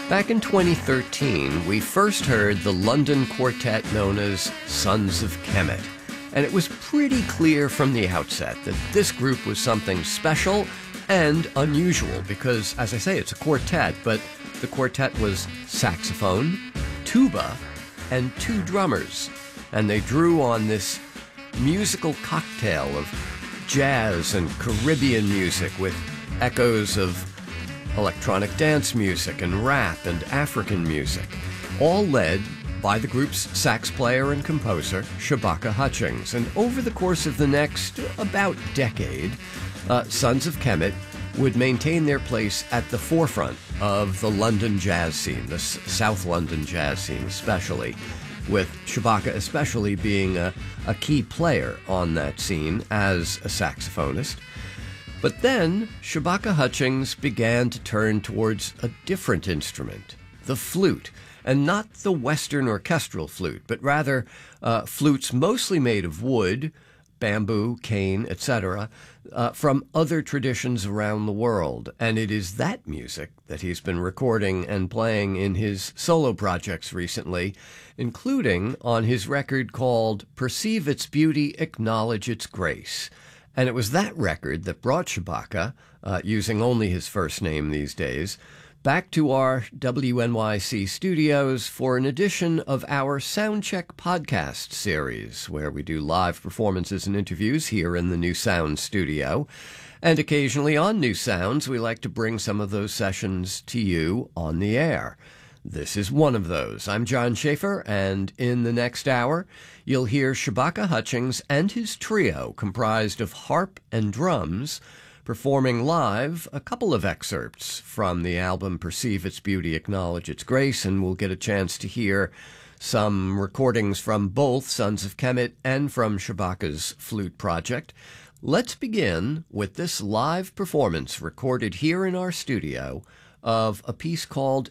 Back in 2013, we first heard the London quartet known as Sons of Kemet. And it was pretty clear from the outset that this group was something special and unusual because, as I say, it's a quartet, but the quartet was saxophone, tuba, and two drummers. And they drew on this musical cocktail of jazz and Caribbean music with echoes of electronic dance music and rap and African music, all led by the group's sax player and composer, Shabaka Hutchings. And over the course of the next about decade, Sons of Kemet would maintain their place at the forefront of the London jazz scene, the South London jazz scene especially, with Shabaka especially being a key player on that scene as a saxophonist. But then Shabaka Hutchings began to turn towards a different instrument, the flute, and not the Western orchestral flute, but rather flutes mostly made of wood, bamboo, cane, etc., from other traditions around the world. And it is that music that he's been recording and playing in his solo projects recently, including on his record called Perceive Its Beauty, Acknowledge Its Grace. And it was that record that brought Shabaka, using only his first name these days, back to our WNYC studios for an edition of our Soundcheck podcast series, where we do live performances and interviews here in the New Sound studio. And occasionally on New Sounds, we like to bring some of those sessions to you on the air. This is one of those. I'm John Schaefer, and in the next hour, you'll hear Shabaka Hutchings and his trio, comprised of harp and drums, performing live a couple of excerpts from the album Perceive Its Beauty, Acknowledge Its Grace, and we'll get a chance to hear some recordings from both Sons of Kemet and from Shabaka's flute project. Let's begin with this live performance recorded here in our studio of a piece called